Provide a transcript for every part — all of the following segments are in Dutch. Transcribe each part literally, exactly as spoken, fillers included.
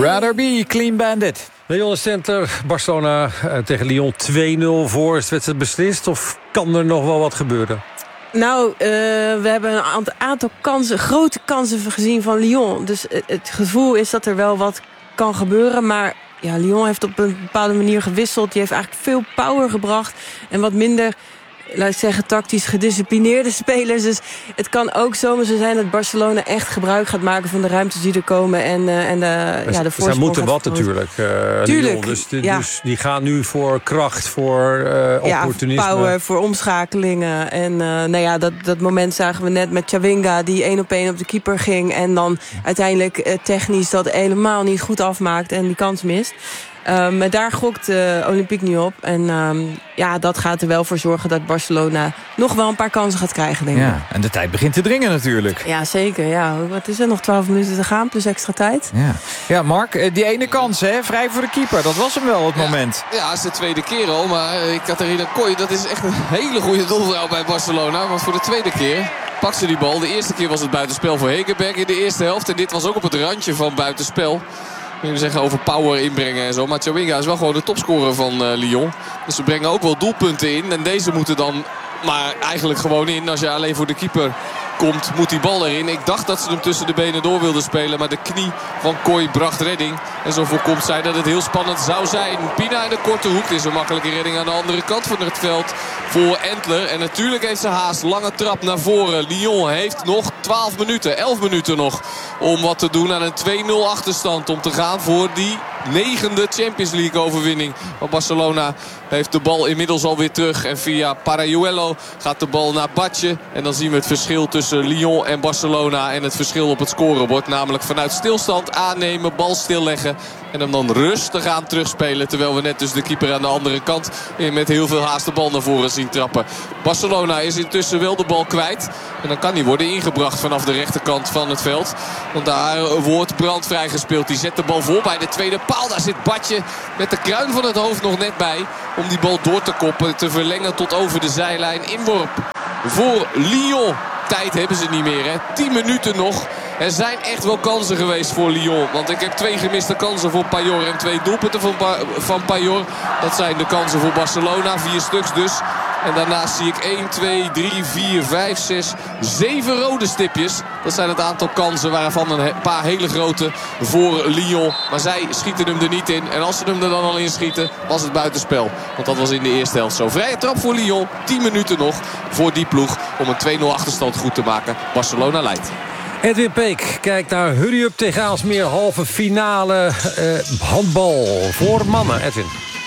Rather Be, Clean Bandit. Leon Center, Barcelona uh, tegen Lyon twee nul voor. Is de wedstrijd beslist of kan er nog wel wat gebeuren? Nou, uh, we hebben een aantal kansen, grote kansen gezien van Lyon. Dus het gevoel is dat er wel wat kan gebeuren. Maar ja, Lyon heeft op een bepaalde manier gewisseld. Die heeft eigenlijk veel power gebracht. En wat minder, laat ik zeggen, tactisch gedisciplineerde spelers. Dus het kan ook zomaar zo zijn dat Barcelona echt gebruik gaat maken van de ruimtes die er komen. En, uh, en de, ja, de voorsprong. Zij moeten wat natuurlijk. Uh, Tuurlijk. Lyon. Dus, de, ja. dus die gaan nu voor kracht, voor uh, opportunisme. Ja, power, voor omschakelingen. En uh, nou ja, dat, dat moment zagen we net met Chawinga, die één op één op de keeper ging. En dan uiteindelijk uh, technisch dat helemaal niet goed afmaakt en die kans mist. Um, maar daar gokt uh, Olympique nu op. En um, ja, dat gaat er wel voor zorgen dat Barcelona nog wel een paar kansen gaat krijgen, denk ik. Ja, en de tijd begint te dringen natuurlijk. Ja, zeker. Ja. Wat is er? Nog twaalf minuten te gaan, plus extra tijd. Ja, ja Mark, die ene kans, hè, vrij voor de keeper. Dat was hem wel, het ja, moment. Ja, het is de tweede keer al. Maar Catharina Kooi, dat is echt een hele goede doelvrouw bij Barcelona. Want voor de tweede keer pakt ze die bal. De eerste keer was het buitenspel voor Hegerberg in de eerste helft. En dit was ook op het randje van buitenspel. Ik wil zeggen over power inbrengen en zo. Maar Chawinga is wel gewoon de topscorer van uh, Lyon. Dus ze brengen ook wel doelpunten in. En deze moeten dan maar eigenlijk gewoon in. Als je alleen voor de keeper komt, moet die bal erin. Ik dacht dat ze hem tussen de benen door wilden spelen. Maar de knie van Kooi bracht redding. En zo voorkomt zij dat het heel spannend zou zijn. Pina in de korte hoek. Het is een makkelijke redding aan de andere kant van het veld voor Entler. En natuurlijk heeft ze haast. Lange trap naar voren. Lyon heeft nog twaalf minuten, elf minuten nog om wat te doen aan een twee nul achterstand. Om te gaan voor die negende Champions League overwinning. Maar Barcelona heeft de bal inmiddels alweer terug. En via Parayuelo gaat de bal naar Batje. En dan zien we het verschil tussen Lyon en Barcelona. En het verschil op het scorebord. Namelijk vanuit stilstand aannemen, bal stilleggen. En hem dan rustig aan terugspelen. Terwijl we net dus de keeper aan de andere kant met heel veel haast de bal naar voren zien trappen. Barcelona is intussen wel de bal kwijt. En dan kan die worden ingebracht vanaf de rechterkant van het veld. Want daar wordt Brandt vrijgespeeld. Die zet de bal voor bij de tweede paal. Daar zit Batje met de kruin van het hoofd nog net bij. Om die bal door te koppen. Te verlengen tot over de zijlijn. Inworp voor Lyon. Tijd hebben ze niet meer, hè. tien minuten nog. Er zijn echt wel kansen geweest voor Lyon. Want ik heb twee gemiste kansen voor Payol en twee doelpunten van, pa van Payol. Dat zijn de kansen voor Barcelona. Vier stuks dus. En daarnaast zie ik één, twee, drie, vier, vijf, zes, zeven rode stipjes. Dat zijn het aantal kansen, waarvan een paar hele grote voor Lyon. Maar zij schieten hem er niet in. En als ze hem er dan al in schieten, was het buitenspel. Want dat was in de eerste helft zo. Vrije trap voor Lyon. tien minuten nog voor die ploeg om een twee nul achterstand goed te maken. Barcelona leidt. Edwin Peek kijkt naar Hurry Up tegen Aalsmeer. Halve finale uh, handbal voor mannen. Edwin.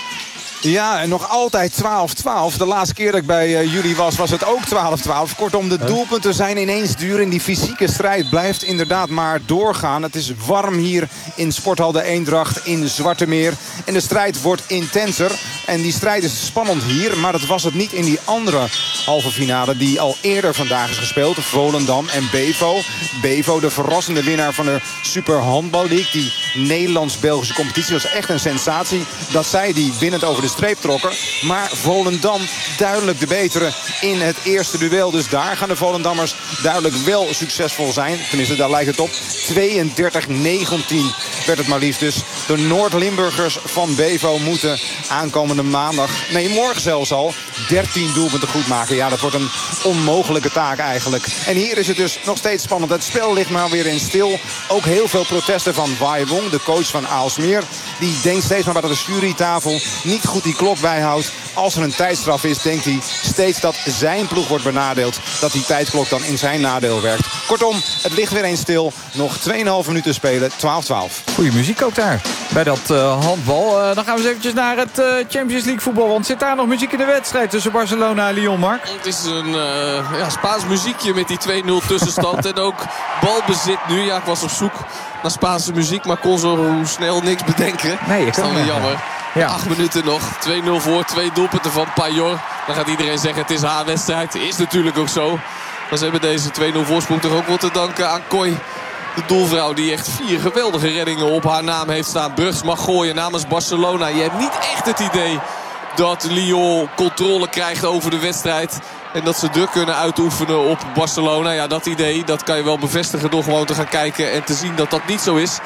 Ja, en nog altijd twaalf twaalf. De laatste keer dat ik bij uh, jullie was, was het ook twaalf twaalf. Kortom, de doelpunten zijn ineens duur. En die fysieke strijd blijft inderdaad maar doorgaan. Het is warm hier in Sporthal de Eendracht in Zwartemeer. En de strijd wordt intenser. En die strijd is spannend hier. Maar dat was het niet in die andere halve finale die al eerder vandaag is gespeeld. Volendam en Bevo. Bevo, de verrassende winnaar van de Super Handbal League. Die Nederlands-Belgische competitie was echt een sensatie. Dat zij die winnend over de streep trokken. Maar Volendam duidelijk de betere in het eerste duel. Dus daar gaan de Volendammers duidelijk wel succesvol zijn. Tenminste, daar lijkt het op. tweeëndertig negentien werd het maar liefst. Dus de Noord-Limburgers van Bevo moeten aankomende maandag, nee morgen zelfs al, dertien doelpunten goed maken. Ja, dat wordt een onmogelijke taak eigenlijk. En hier is het dus nog steeds spannend. Het spel ligt maar weer in stil. Ook heel veel protesten van Wai Wong, de coach van Aalsmeer. Die denkt steeds maar bij de jurytafel niet goed die klok bijhoudt. Als er een tijdstraf is, denkt hij steeds dat zijn ploeg wordt benadeeld. Dat die tijdklok dan in zijn nadeel werkt. Kortom, het ligt weer eens stil. Nog twee komma vijf minuten spelen, twaalf twaalf. Goeie muziek ook daar, bij dat uh, handbal. Uh, dan gaan we eens eventjes naar het uh, Champions League voetbal. Want zit daar nog muziek in de wedstrijd tussen Barcelona en Lyon, Mark? Het is een uh, ja, Spaans muziekje met die twee nul tussenstand. En ook balbezit nu. Ja, ik was op zoek naar Spaanse muziek, maar kon zo snel niks bedenken. Nee, ik dat is dan weer jammer. Ja. Acht minuten nog. twee nul voor. Twee doelpunten van Payol. Dan gaat iedereen zeggen het is haar wedstrijd. Is natuurlijk ook zo. Maar ze hebben deze twee nul voorsprong toch ook wel te danken aan Kooi. De doelvrouw die echt vier geweldige reddingen op haar naam heeft staan. Brugs mag gooien namens Barcelona. Je hebt niet echt het idee dat Lyon controle krijgt over de wedstrijd. En dat ze druk kunnen uitoefenen op Barcelona. Ja, dat idee dat kan je wel bevestigen door gewoon te gaan kijken en te zien dat dat niet zo is.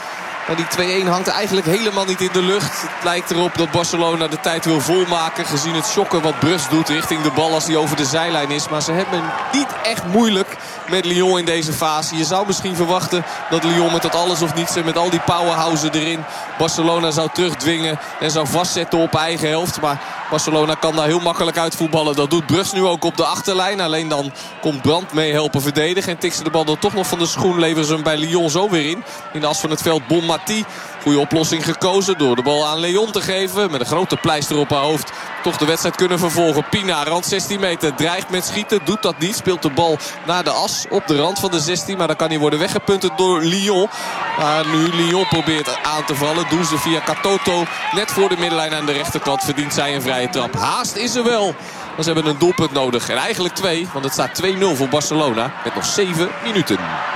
Maar die twee-een hangt eigenlijk helemaal niet in de lucht. Het lijkt erop dat Barcelona de tijd wil volmaken. Gezien het shocken wat Brust doet richting de bal als die over de zijlijn is. Maar ze hebben niet echt moeilijk met Lyon in deze fase. Je zou misschien verwachten dat Lyon met dat alles of niets en met al die powerhousen erin Barcelona zou terugdwingen en zou vastzetten op eigen helft. Maar Barcelona kan daar heel makkelijk uitvoetballen. Dat doet Brust nu ook op de achterlijn. Alleen dan komt Brandt mee helpen verdedigen. En tikt ze de bal dan toch nog van de schoen. Leveren ze hem bij Lyon zo weer in. In de as van het veld Bonmati. Goede oplossing gekozen door de bal aan Leon te geven. Met een grote pleister op haar hoofd. Toch de wedstrijd kunnen vervolgen. Pina, rand zestien meter. Dreigt met schieten. Doet dat niet. Speelt de bal naar de as op de rand van de zestien. Maar dan kan hij worden weggepunt door Lyon. Maar nu Lyon probeert aan te vallen. Doen ze via Katoto. Net voor de middenlijn aan de rechterkant verdient zij een vrije trap. Haast is er wel. Maar ze hebben een doelpunt nodig. En eigenlijk twee. Want het staat twee nul voor Barcelona. Met nog zeven minuten.